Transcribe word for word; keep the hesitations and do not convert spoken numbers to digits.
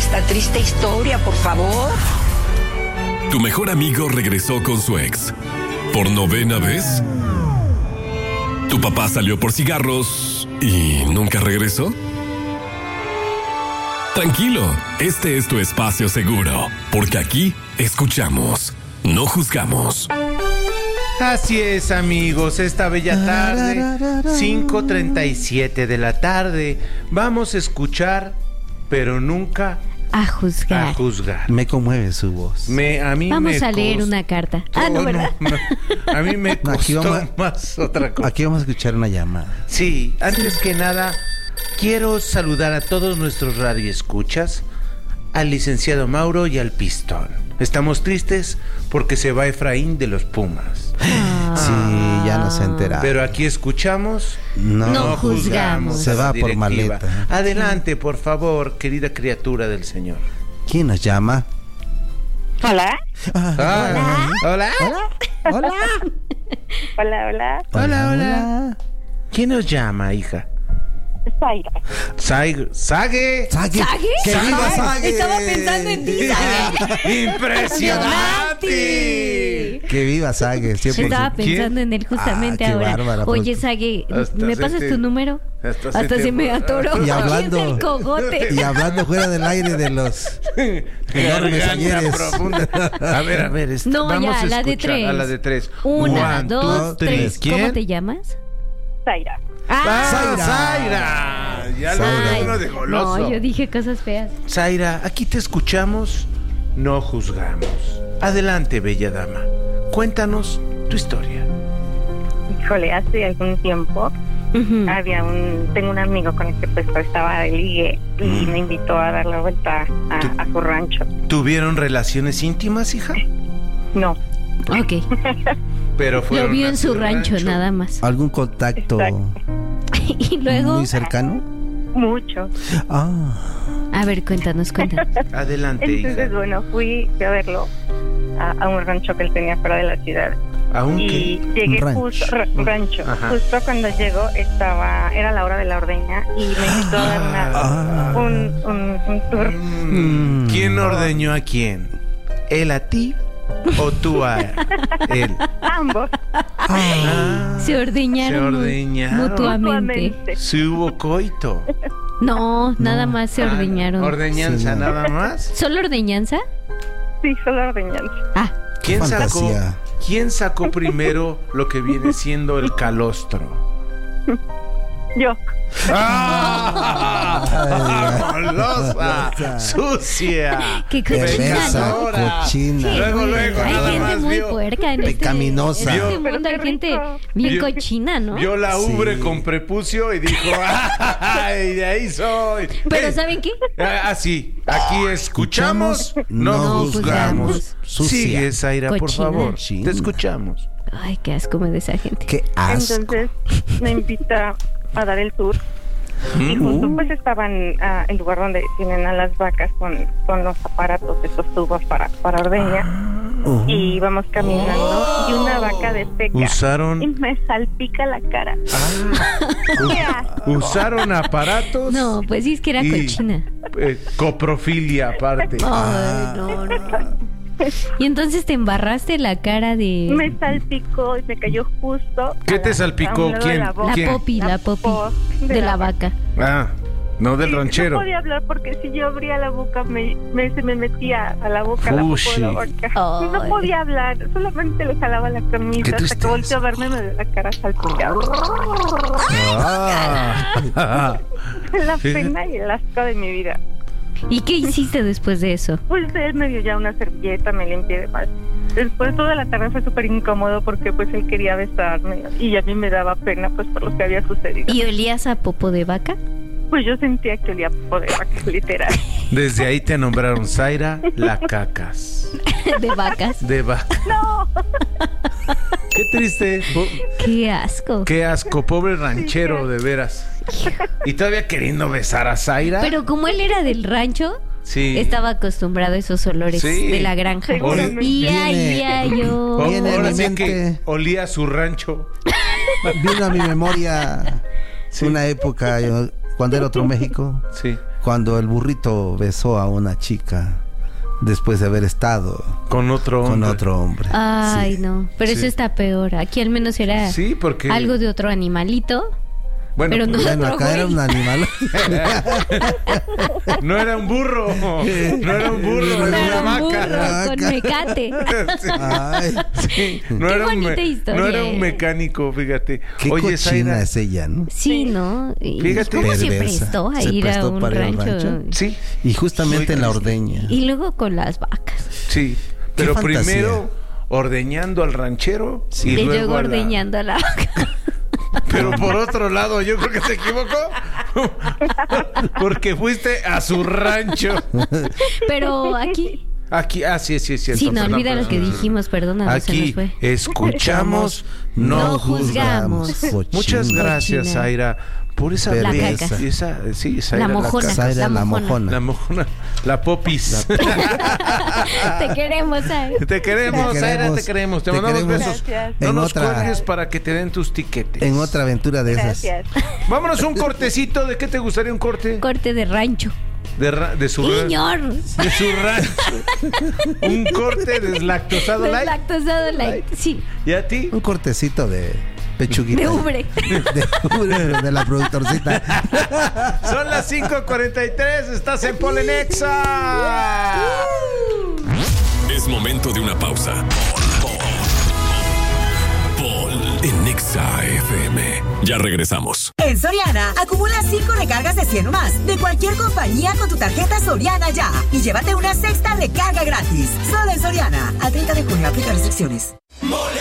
esta triste historia, por favor? Tu mejor amigo regresó con su ex. ¿Por novena vez? ¿Tu papá salió por cigarros y nunca regresó? Tranquilo, este es tu espacio seguro, porque aquí escuchamos, no juzgamos. Así es, amigos, esta bella tarde, cinco treinta y siete de la tarde, vamos a escuchar, pero nunca a juzgar. A juzgar. Me conmueve su voz. Me, a mí vamos me a leer cost... una carta. Ah, no, ¿verdad? No, no. A mí me costó aquí vamos, más otra cosa. Aquí vamos a escuchar una llamada. Sí, antes que nada, quiero saludar a todos nuestros radioescuchas, al licenciado Mauro y al Pistón. Estamos tristes porque se va Efraín de los Pumas. Ah. Sí, ya nos enteramos. Pero aquí escuchamos, no, no juzgamos. Se va por maleta. Adelante, por favor, querida criatura del Señor. ¿Quién nos llama? Hola. Ah, hola. Hola. Hola. Hola, hola. Hola, hola. ¿Quién nos llama, hija? Zaira. Sague. Sague. ¿Sague? ¡Que viva Sague! Estaba pensando en ti, Sague. ¡Impresionante! ¡Que viva Sague! Siempre Estaba se... pensando en él justamente ah, qué ahora. bárbara, Oye, pues... Sague, Hasta ¿me se pasas te... tu número? Hasta, Hasta se, se me atoró. Y hablando, el cogote. Y hablando fuera del aire de los enormes ayeres. A ver, a ver. Esta, No, vamos ya, a la de escuchar, tres. A la de tres. Una, One, dos, two, tres. ¿Quién? ¿Cómo te llamas? Zaira. Ah, Zaira. Zaira. Ya lo Zaira. veo uno de goloso. no, yo dije cosas feas. Zaira, aquí te escuchamos, no juzgamos. Adelante, bella dama. Cuéntanos tu historia. Híjole, hace algún tiempo Uh-huh. había un, tengo un amigo con el que pues estaba de ligue y Mm. me invitó a dar la vuelta a, ¿Tú? a su rancho. ¿Tuvieron relaciones íntimas, hija? No. Ok. Pero fueron Lo vio en a su rancho, nada más. ¿Algún contacto Exacto. Y luego, muy cercano? Mucho. Ah. a ver, cuéntanos, cuéntanos. Adelante, Entonces, hija. bueno, fui, fui a verlo a, a un rancho que él tenía fuera de la ciudad. ¿Aún Y qué? llegué Un rancho. justo, ra- rancho, Ajá. justo cuando llegó estaba, era la hora de la ordeña y me invitó a dar una, Ah. un, un, un tour. Mm, ¿Quién ordeñó a quién? ¿Él a ti o tú a él? Ambos. Ah, Se ordeñaron, se mu- ordeñaron. mutuamente. Mutuamente. Sí hubo coito. No, nada más se Ah, ordeñaron. ¿Ordeñanza Sí, no. nada más? ¿Solo ordeñanza? Sí, solo ordeñanza. Ah, ¿Quién sacó, Fantasía. ¿Quién sacó primero lo que viene siendo el calostro? Yo. ¡Ah! ¡Golosa! ¡Sucia! qué cochina, Perversa, ¿no? cochina. Sí, Luego, muy- luego, hay nada gente más muy vio- puerca en este, Pecaminosa. en este Vio- mundo. Pero Hay qué gente rico. bien Vio- cochina, ¿no? Vio la ubre Sí. con prepucio y dijo, ¡ay, de ahí soy! Pero Eh, ¿saben qué? Ah, sí, aquí escuchamos, no, no juzgamos. juzgamos. Sucia. Sigue, Zaira, por Cochina. favor. Cochina. Te escuchamos. Ay, qué asco me da esa gente. ¡Qué asco! Entonces me invita a dar el tour y justo pues estaban ah, el lugar donde tienen a las vacas con, con los aparatos, esos tubos para, para ordeña. Uh. Y íbamos caminando y una vaca defeca Usaron- y me salpica la cara. ¡Qué asco! Usaron aparatos. No, pues sí, es que era y, cochina. eh, coprofilia aparte. Ay, no, no. Y entonces te embarraste la cara de... Me salpicó y me cayó justo. ¿Qué a te la- salpicó? a un lado ¿Quién? de La, boca. La ¿Quién? popi, la popi. pos De la vaca. Ah, no del Sí, ranchero. No podía hablar porque si yo abría la boca me, me- se me metía a la boca la Ushi. popo de la vaca. Ay. No podía hablar, solamente le jalaba la Qué camisa hasta que tristeza. volteó a verme y me dio la cara salpicada. Ah. La Sí. pena y el asco de mi vida. ¿Y qué hiciste después de eso? Pues él me dio ya una servilleta, me limpié de más. Después toda la tarde fue súper incómodo porque pues él quería besarme y a mí me daba pena pues por lo que había sucedido. ¿Y olías a popo de vaca? Pues yo sentía que olía popo de vaca, literal. Desde ahí te nombraron Zaira la cacas. De vacas. De vaca. No, Qué triste. Po- Qué asco. Qué asco, pobre ranchero, de veras. Y todavía queriendo besar a Zaira. Pero como él era del rancho, Sí. estaba acostumbrado a esos olores Sí. de la granja. Seguramente. Y ay, Viene- ay, yo. O- Viene a ahora mi sí mente. que olía a su rancho. Vino a mi memoria Sí. una época yo, cuando era otro México, Sí. cuando el burrito besó a una chica después de haber estado con otro hombre. Con otro hombre. Ay, sí. no. Pero Sí. eso está peor. Aquí al menos era Sí, porque algo de otro animalito. bueno, pero no Bueno, otro acá era güey. un animal. no era un burro, no era un burro, No era era una un vaca. burro con mecate. Sí. Ay, Sí, no, Qué era un bonita historia. no era un mecánico, fíjate. qué Oye, cochina Zaira, es ella, ¿no? Sí, ¿no? Y Fíjate. ¿Cómo se Perversa. prestó a Se ir a prestó un para el rancho? rancho. sí, Y justamente Muy en la triste. ordeña. Y luego con las vacas. sí, pero fantasía. primero ordeñando al ranchero Sí. y Y luego luego a la- ordeñando a la vaca. Pero por otro lado, yo creo que se equivocó. Porque fuiste a su rancho. Pero aquí... Aquí, ah, sí, sí, sí. Sí, no, entonces, olvida lo que perdón. dijimos, perdona, no se nos Aquí fue. escuchamos, no, No juzgamos. juzgamos. Muchas Cochina. gracias, Cochina. Zaira, por esa La bella- caca. esa, sí, Zaira, La mojona. caca. Zaira, La la mojona. mojona. La mojona, la popis. Te queremos, ¿sabes? Te queremos, Te Zaira, queremos. te queremos. Te, Te mandamos queremos. besos. Gracias. No En nos otra- cuelgues para que te den tus tiquetes. En otra aventura de esas. Gracias. Vámonos a un cortecito. ¿De qué te gustaría un corte? Corte de rancho. De, ra- de su ra- Señor. de su rancho. Un corte deslactosado light. Deslactosado light. Sí, ¿Y a ti? Un cortecito de pechuguita. de ubre. De ubre, de la productorcita. Son las cinco cuarenta y tres. Estás en Polenexa. Es momento de una pausa. Pol en Nexa F M. Ya regresamos. En Soriana, acumula cinco recargas de cien o más de cualquier compañía con tu tarjeta Soriana Ya y llévate una sexta recarga gratis. Solo en Soriana. Al treinta de junio aplica restricciones.